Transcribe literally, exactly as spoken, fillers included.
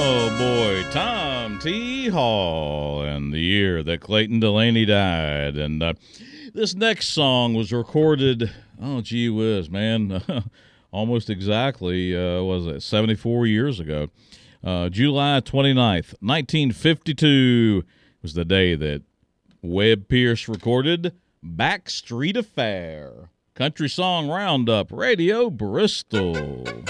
Oh, boy, Tom T. Hall, and the year that Clayton Delaney died. And uh, this next song was recorded, oh, gee whiz, man, almost exactly, uh, was it, seventy-four years ago. Uh, July twenty-ninth, nineteen fifty-two was the day that Webb Pierce recorded Backstreet Affair. Country Song Roundup, Radio Bristol.